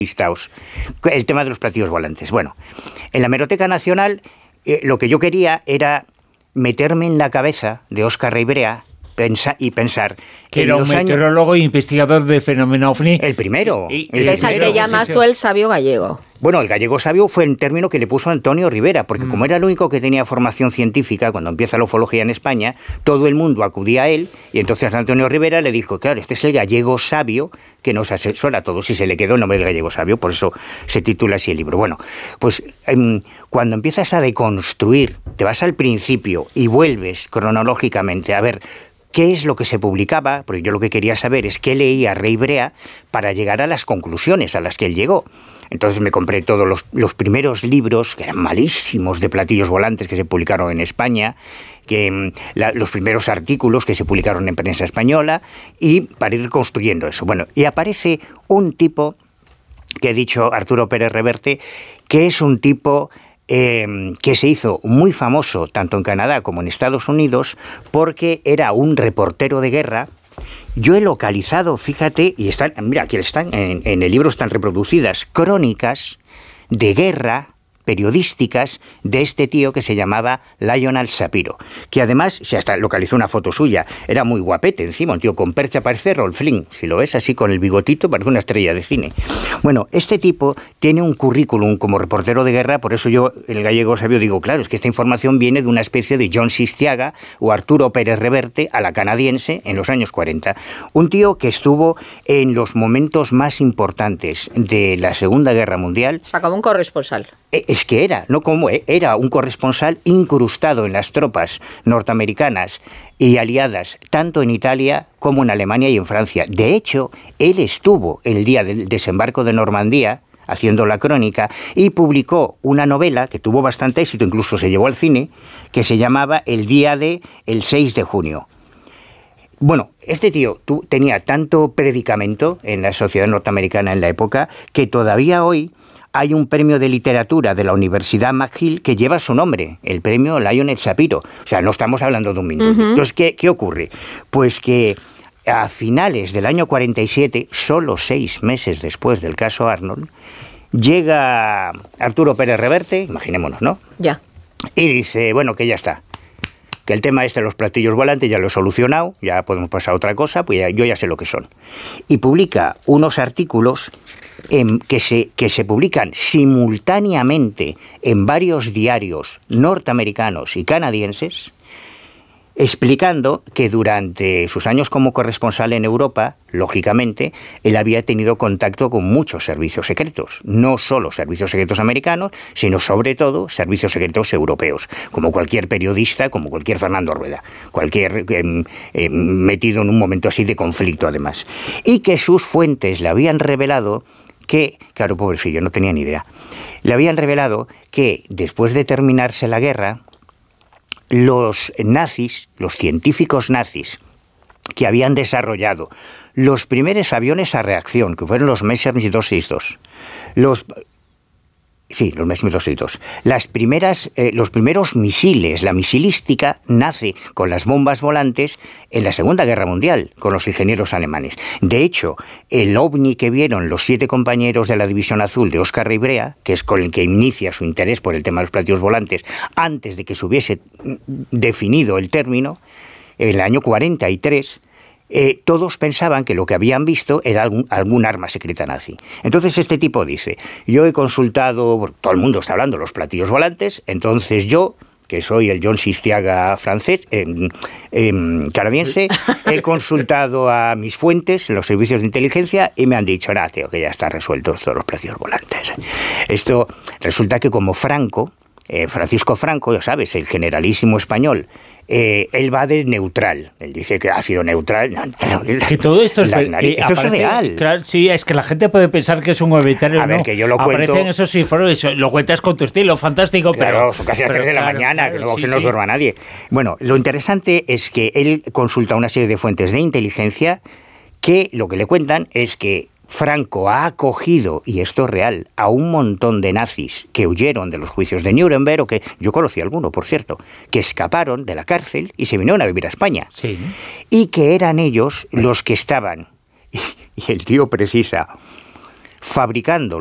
el tema de los platillos volantes. Bueno, en la Hemeroteca Nacional lo que yo quería era meterme en la cabeza de Óscar Reibrea y pensar que era un meteorólogo e investigador de fenómeno OVNI. El primero. Es al que llamas tú el sabio gallego. Bueno, el gallego sabio fue un término que le puso Antonio Rivera, porque como era el único que tenía formación científica, cuando empieza la ufología en España, todo el mundo acudía a él, y entonces Antonio Rivera le dijo, claro, este es el gallego sabio que nos asesora a todos, y se le quedó el nombre del gallego sabio, por eso se titula así el libro. Bueno, pues cuando empiezas a deconstruir, te vas al principio y vuelves cronológicamente a ver qué es lo que se publicaba, porque yo lo que quería saber es qué leía Reibrea para llegar a las conclusiones a las que él llegó. Entonces me compré todos los primeros libros, que eran malísimos, de platillos volantes que se publicaron en España, los primeros artículos que se publicaron en prensa española, y para ir construyendo eso. Bueno, y aparece un tipo, que he dicho, Arturo Pérez Reverte, que es un tipo que se hizo muy famoso tanto en Canadá como en Estados Unidos porque era un reportero de guerra. Yo he localizado, fíjate, y están, mira, aquí están, en el libro están reproducidas crónicas de guerra periodísticas de este tío que se llamaba Lionel Shapiro, que además, se hasta localizó una foto suya, era muy guapete encima, un tío con percha, parece Rolf Flynn, si lo ves así con el bigotito, parece una estrella de cine. Bueno, este tipo tiene un currículum como reportero de guerra, por eso yo, el gallego sabio, digo, claro, es que esta información viene de una especie de John Sistiaga o Arturo Pérez Reverte a la canadiense en los años 40. Un tío que estuvo en los momentos más importantes de la Segunda Guerra Mundial. O sea, como un corresponsal. Es que era un corresponsal incrustado en las tropas norteamericanas y aliadas, tanto en Italia como en Alemania y en Francia. De hecho, él estuvo el día del desembarco de Normandía haciendo la crónica y publicó una novela que tuvo bastante éxito, incluso se llevó al cine, que se llamaba El día del 6 de junio. Bueno, este tío tenía tanto predicamento en la sociedad norteamericana en la época que todavía hoy hay un premio de literatura de la Universidad McGill que lleva su nombre, el premio Lionel Shapiro. O sea, no estamos hablando de un minuto. Entonces, ¿qué ocurre? Pues que a finales del año 47, solo 6 meses después del caso Arnold, llega Arturo Pérez Reverte, imaginémonos, ¿no? Ya. Y dice, bueno, que ya está. Que el tema de los platillos volantes ya lo he solucionado, ya podemos pasar a otra cosa, pues yo ya sé lo que son. Y publica unos artículos que se publican simultáneamente en varios diarios norteamericanos y canadienses, explicando que durante sus años como corresponsal en Europa, lógicamente, él había tenido contacto con muchos servicios secretos, no solo servicios secretos americanos, sino sobre todo servicios secretos europeos, como cualquier periodista, como cualquier Fernando Rueda, cualquier metido en un momento así de conflicto además, y que sus fuentes le habían revelado que, claro, pobrecillo, no tenía ni idea, le habían revelado que después de terminarse la guerra, los nazis, los científicos nazis, que habían desarrollado los primeros aviones a reacción, que fueron los Messerschmitt 262, los Messerschmitt 262, los primeros misiles, la misilística nace con las bombas volantes en la Segunda Guerra Mundial, con los ingenieros alemanes. De hecho, el ovni que vieron los 7 compañeros de la División Azul de Óscar Reibrea, que es con el que inicia su interés por el tema de los platillos volantes, antes de que se hubiese definido el término, en el año 43, todos pensaban que lo que habían visto era algún arma secreta nazi. Entonces este tipo dice, yo he consultado, todo el mundo está hablando de los platillos volantes, entonces yo, que soy el John Sistiaga francés, canadiense, he consultado a mis fuentes en los servicios de inteligencia y me han dicho, tío, que ya está resuelto todos los platillos volantes. Esto resulta que como Franco, Francisco Franco, ya sabes, el generalísimo español, él va de neutral. Él dice que ha sido neutral. Que todo esto es real. Claro, sí, es que la gente puede pensar que es un obituario. A ver, que yo lo cuento. Aparecen esos informes, lo cuentas con tu estilo, fantástico. Claro, son casi las 3 de la mañana, que luego se nos duerma nadie. Bueno, lo interesante es que él consulta una serie de fuentes de inteligencia que lo que le cuentan es que Franco ha acogido, y esto es real, a un montón de nazis que huyeron de los juicios de Nuremberg, o que yo conocí alguno, por cierto, que escaparon de la cárcel y se vinieron a vivir a España. Sí. Y que eran ellos los que estaban, y el tío precisa, fabricando